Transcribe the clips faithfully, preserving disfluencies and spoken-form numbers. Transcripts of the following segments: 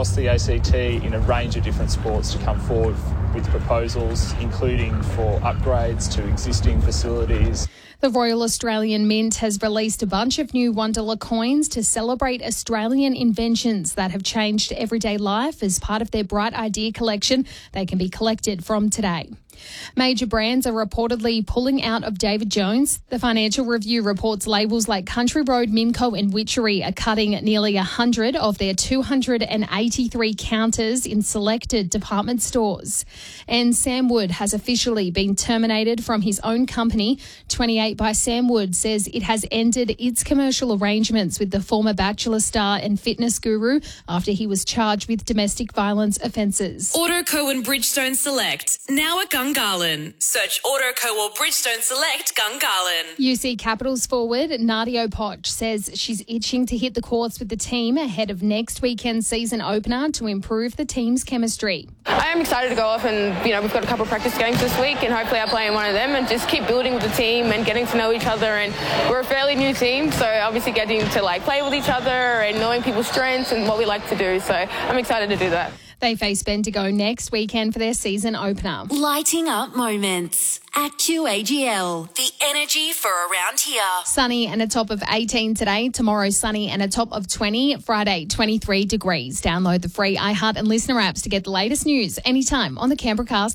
across the A C T in a range of different sports to come forward with proposals, including for upgrades to existing facilities. The Royal Australian Mint has released a bunch of new one dollar coins to celebrate Australian inventions that have changed everyday life as part of their Bright Idea collection. They can be collected from today. Major brands are reportedly pulling out of David Jones. The Financial Review reports labels like Country Road, Mimco and Witchery are cutting nearly one hundred of their two hundred eighty-three counters in selected department stores. And Sam Wood has officially been terminated from his own company. twenty-eight by Sam Wood says it has ended its commercial arrangements with the former Bachelor star and fitness guru after he was charged with domestic violence offences. Autoco and Bridgestone Select, now at Gungahlin. Search Autoco or Bridgestone Select Gungahlin. U C Capitals forward Nadia Poch says she's itching to hit the courts with the team ahead of next weekend's season opener to improve the team's chemistry. I am excited to go off and, you know, we've got a couple of practice games this week and hopefully I play in one of them and just keep building with the team and getting to know each other. And we're a fairly new team, so obviously getting to like play with each other and knowing people's strengths and what we like to do. So I'm excited to do that. They face Bendigo next weekend for their season opener. Lighting up moments at Q A G L. The energy for around here. Sunny and a top of eighteen today. Tomorrow, sunny and a top of twenty. Friday, twenty-three degrees. Download the free iHeart and Listener apps to get the latest news anytime on the Canberracast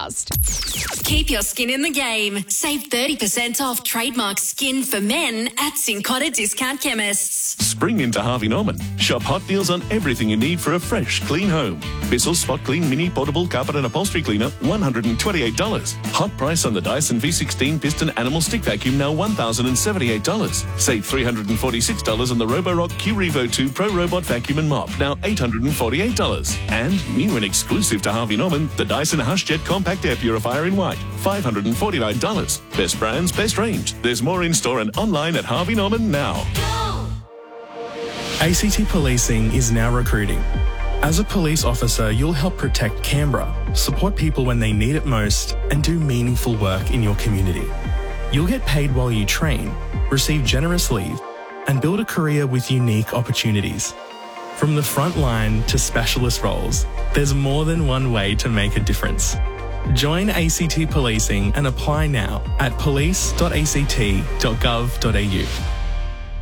podcast. Keep your skin in the game. Save thirty percent off trademark skin for men at Cincotta Discount Chemists. Spring into Harvey Norman. Shop hot deals on everything you need for a fresh, clean home. Bissell Spot Clean Mini Portable Carpet and Upholstery Cleaner, one hundred twenty-eight dollars. Hot price on the Dyson V sixteen Piston Animal Stick Vacuum, now one thousand seventy-eight dollars. Save three hundred forty-six dollars on the Roborock Q Revo two Pro Robot Vacuum and Mop, now eight hundred forty-eight dollars. And new and exclusive to Harvey Norman, the Dyson HushJet Compact Air Purifier in white, five hundred forty-nine dollars. Best brands, best range. There's more in store and online at Harvey Norman now. A C T Policing is now recruiting. As a police officer, you'll help protect Canberra, support people when they need it most, and do meaningful work in your community. You'll get paid while you train, receive generous leave, and build a career with unique opportunities. From the front line to specialist roles, there's more than one way to make a difference. Join A C T Policing and apply now at police dot a c t dot gov dot a u.